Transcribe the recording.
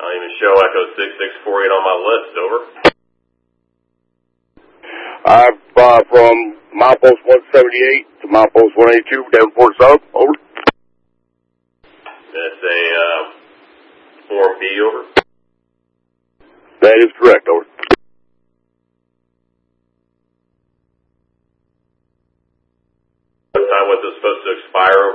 I don't even show Echo 6648 on my list, over. From milepost 178 to milepost 182, Davenport South, over. That's a 4B, over. That is correct, over.